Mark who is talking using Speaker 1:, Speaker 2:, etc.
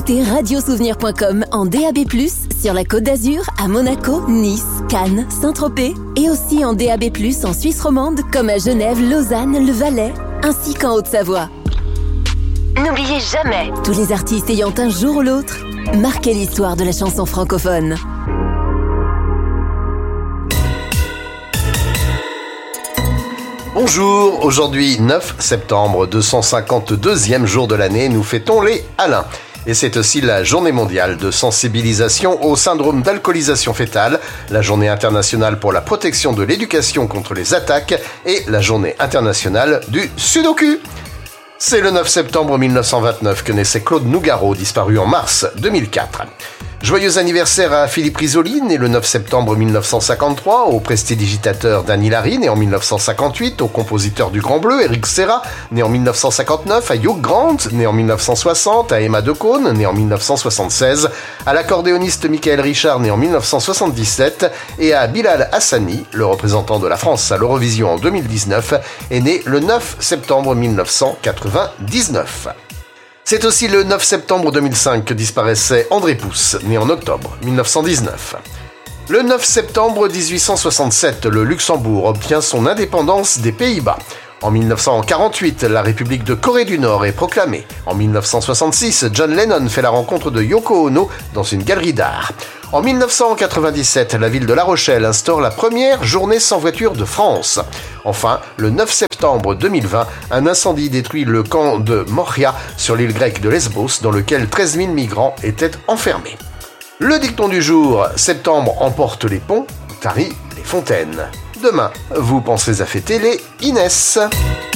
Speaker 1: écoutez radiosouvenir.com en DAB+, sur la Côte d'Azur, à Monaco, Nice, Cannes, Saint-Tropez, et aussi en DAB+, en Suisse romande, comme à Genève, Lausanne, le Valais, ainsi qu'en Haute-Savoie. N'oubliez jamais, tous les artistes ayant un jour ou l'autre marqué l'histoire de la chanson francophone.
Speaker 2: Bonjour, aujourd'hui 9 septembre, 252e jour de l'année, nous fêtons les Alains. Et c'est aussi la journée mondiale de sensibilisation au syndrome d'alcoolisation fœtale, la journée internationale pour la protection de l'éducation contre les attaques et la journée internationale du Sudoku. C'est le 9 septembre 1929 que naissait Claude Nougaro, disparu en mars 2004. Joyeux anniversaire à Philippe Risoli, né le 9 septembre 1953, au prestidigitateur Dany Larry, né en 1958, au compositeur du Grand Bleu, Éric Serra, né en 1959, à Hugh Grant, né en 1960, à Emma Decaune, né en 1976, à l'accordéoniste Michael Richard, né en 1977, et à Bilal Hassani, le représentant de la France à l'Eurovision en 2019, est né le 9 septembre 1999. C'est aussi le 9 septembre 2005 que disparaissait André Pousse, né en octobre 1919. Le 9 septembre 1867, le Luxembourg obtient son indépendance des Pays-Bas. En 1948, la République de Corée du Nord est proclamée. En 1966, John Lennon fait la rencontre de Yoko Ono dans une galerie d'art. En 1997, la ville de La Rochelle instaure la première journée sans voiture de France. Enfin, le 9 septembre 2020, un incendie détruit le camp de Moria sur l'île grecque de Lesbos, dans lequel 13 000 migrants étaient enfermés. Le dicton du jour, septembre emporte les ponts, tarit les fontaines. Demain, vous pensez à fêter les Inès.